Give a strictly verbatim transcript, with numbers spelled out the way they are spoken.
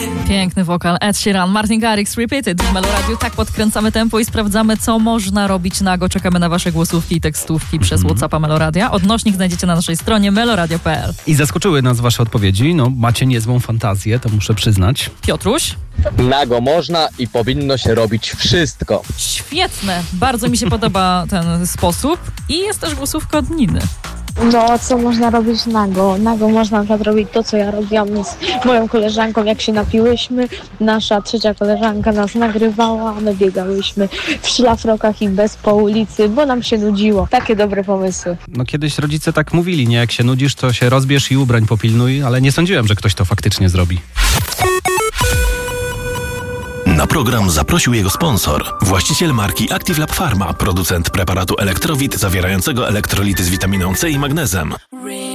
Piękny wokal Ed Sheeran, Martin Garrix, Repeated w Melo Radio. Tak podkręcamy tempo i sprawdzamy, co można robić nago. Czekamy na wasze głosówki i tekstówki przez mm. WhatsAppa Melo Radia. Odnośnik znajdziecie na naszej stronie meloradio kropka p l. I zaskoczyły nas wasze odpowiedzi. No, macie niezłą fantazję, to muszę przyznać. Piotruś? Nago można i powinno się robić wszystko. Świetne. Bardzo mi się podoba ten sposób. I jest też głosówka od Niny. No, co można robić nago? Nago można na przykład robić to, co ja robiłam z moją koleżanką, jak się napiłyśmy. Nasza trzecia koleżanka nas nagrywała, a my biegałyśmy w szlafrokach i bez po ulicy, bo nam się nudziło. Takie dobre pomysły. No kiedyś rodzice tak mówili, nie? Jak się nudzisz, to się rozbierz i ubrań popilnuj, ale nie sądziłem, że ktoś to faktycznie zrobi. Na program zaprosił jego sponsor, właściciel marki Active Lab Pharma, producent preparatu Elektrowit zawierającego elektrolity z witaminą C i magnezem.